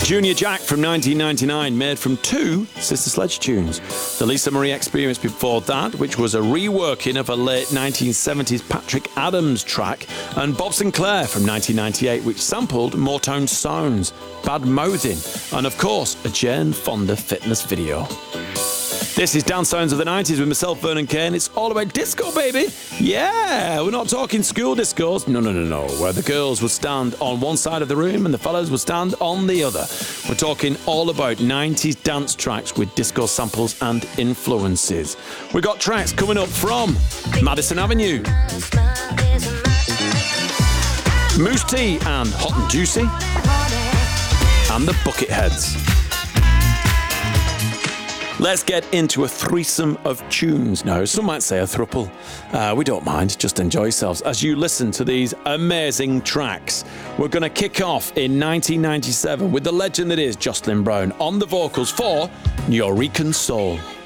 Junior Jack from 1999, made from two Sister Sledge tunes. The Lisa Marie Experience before that, which was a reworking of a late 1970s Patrick Adams track, and Bob Sinclair from 1998, which sampled Motown sounds, Bad Mouthing, and of course, a Jane Fonda fitness video. This is Dance Sounds of the 90s with myself, Vernon Kane. It's all about disco, baby. Yeah, we're not talking school discos. No, where the girls would stand on one side of the room and the fellas would stand on the other. We're talking all about 90s dance tracks with disco samples and influences. We got tracks coming up from Madison Avenue, Moose T and Hot and Juicy, and the Bucketheads. Let's get into a threesome of tunes now. Some might say a thruple. We don't mind, just enjoy yourselves as you listen to these amazing tracks. We're going to kick off in 1997 with the legend that is Jocelyn Brown on the vocals for Nuyorican Soul.